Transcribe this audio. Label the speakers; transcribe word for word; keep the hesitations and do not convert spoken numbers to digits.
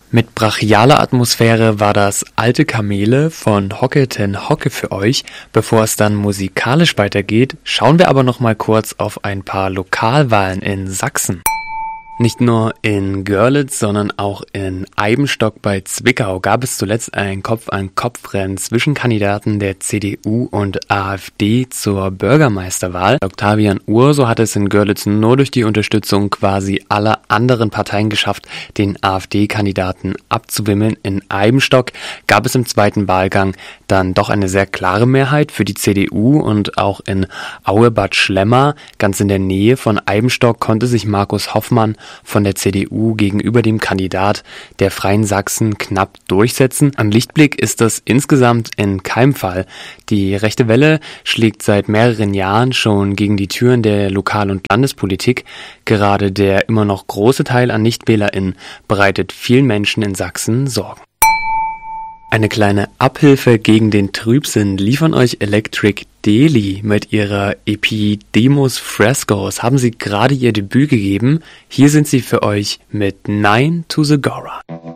Speaker 1: Mit brachialer Atmosphäre war das Alte Kamele von Hocke ten Hocke für euch. Bevor es dann musikalisch weitergeht, schauen wir aber noch mal kurz auf ein paar Lokalwahlen in Sachsen. Nicht nur in Görlitz, sondern auch in Eibenstock bei Zwickau gab es zuletzt ein Kopf-an-Kopf-Rennen zwischen Kandidaten der C D U und AfD zur Bürgermeisterwahl. Octavian Urso hat es in Görlitz nur durch die Unterstützung quasi aller anderen Parteien geschafft, den AfD-Kandidaten abzuwimmeln. In Eibenstock gab es im zweiten Wahlgang dann doch eine sehr klare Mehrheit für die C D U, und auch in Aue-Bad Schlemmer, ganz in der Nähe von Eibenstock, konnte sich Markus Hoffmann von der C D U gegenüber dem Kandidat der Freien Sachsen knapp durchsetzen. Ein Lichtblick ist das insgesamt in keinem Fall. Die rechte Welle schlägt seit mehreren Jahren schon gegen die Türen der Lokal- und Landespolitik. Gerade der immer noch große Teil an NichtwählerInnen bereitet vielen Menschen in Sachsen Sorgen. Eine kleine Abhilfe gegen den Trübsinn liefern euch Electric Daily mit ihrer E P Demos Frescoes. Haben sie gerade ihr Debüt gegeben? Hier sind sie für euch mit Nine to the Gora.